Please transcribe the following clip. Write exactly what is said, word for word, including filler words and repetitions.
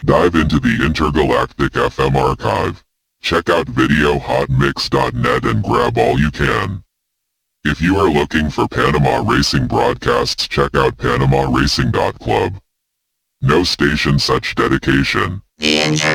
Dive into the intergalactic F M archive. Check out video hot mix dot net and grab all you can. If you are looking for Panama racing broadcasts, check out panama racing dot club. No station such dedication. The Inter